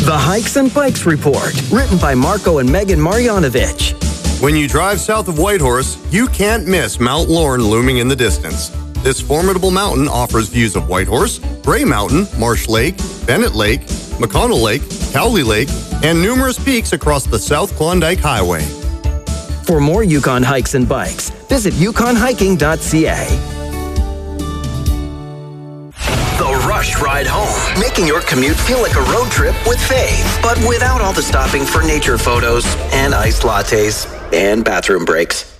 The Hikes and Bikes Report, written by Marco and Megan Marjanovic. When you drive south of Whitehorse, you can't miss Mount Lorne looming in the distance. This formidable mountain offers views of Whitehorse, Gray Mountain, Marsh Lake, Bennett Lake, McConnell Lake, Cowley Lake, and numerous peaks across the South Klondike Highway. For more Yukon hikes and bikes, visit yukonhiking.ca. The Rush Ride Home, making your commute feel like a road trip with Faith, but without all the stopping for nature photos and iced lattes and bathroom breaks.